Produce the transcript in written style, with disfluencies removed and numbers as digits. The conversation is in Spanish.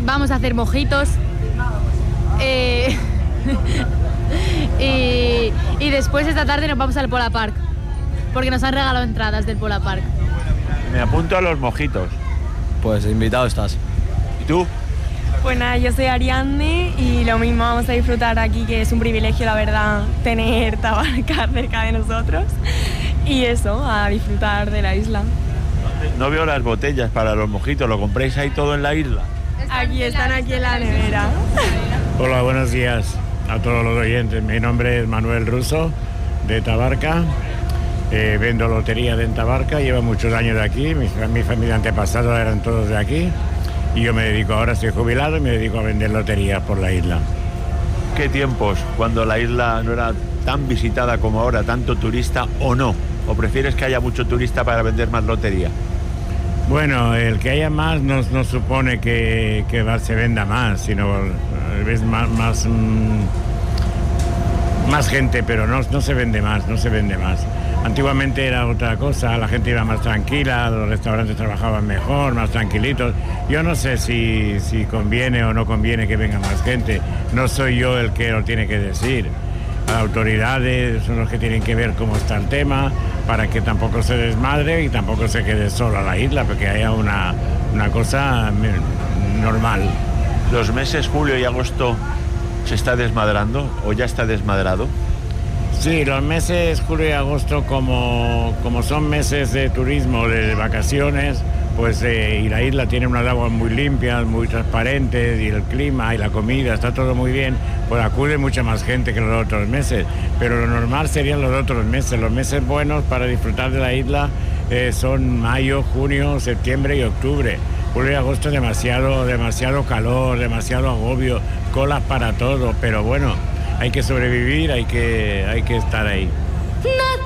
vamos a hacer mojitos. Y después esta tarde nos vamos al Pola Park, porque nos han regalado entradas del Pola Park. Me apunto a los mojitos. Pues invitado estás. ¿Y tú? Pues nada, yo soy Ariadne y lo mismo vamos a disfrutar aquí, que es un privilegio, la verdad, tener Tabarca cerca de nosotros. Y eso, a disfrutar de la isla. No veo las botellas para los mojitos, ¿lo compráis ahí todo en la isla? Están aquí en la nevera. Hola, buenos días a todos los oyentes. Mi nombre es Manuel Russo, de Tabarca. Vendo lotería de Tabarca, llevo muchos años de aquí. Mi familia antepasada eran todos de aquí. Y yo me dedico, ahora estoy jubilado y me dedico a vender loterías por la isla. ¿Qué tiempos cuando la isla no era tan visitada como ahora, tanto turista o no? ¿O prefieres que haya mucho turista para vender más lotería? Bueno, el que haya más no supone que se venda más, sino ves más gente, pero no se vende más, no se vende más. Antiguamente era otra cosa, la gente iba más tranquila, los restaurantes trabajaban mejor, más tranquilitos. Yo no sé si conviene o no conviene que venga más gente. No soy yo el que lo tiene que decir. Las autoridades son los que tienen que ver cómo está el tema, para que tampoco se desmadre y tampoco se quede sola la isla, porque haya una cosa normal. ¿Los meses julio y agosto se está desmadrando o ya está desmadrado? Sí, los meses julio y agosto, como son meses de turismo, de vacaciones, pues y la isla tiene unas aguas muy limpias, muy transparentes, y el clima y la comida está todo muy bien, pues acude mucha más gente que los otros meses. Pero lo normal serían los otros meses. Los meses buenos para disfrutar de la isla son mayo, junio, septiembre y octubre. Julio y agosto demasiado calor, demasiado agobio, colas para todo, pero bueno, hay que sobrevivir, hay que estar ahí.